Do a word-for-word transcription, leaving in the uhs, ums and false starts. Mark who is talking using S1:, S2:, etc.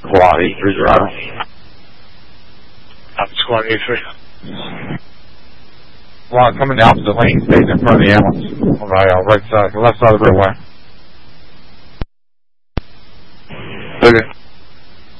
S1: Squad eighty-three Dorado.
S2: Copy, Squad eighty-three.
S3: Well, coming the opposite lane, staying in front of the ambulance on the uh, right side, the left side of the roadway.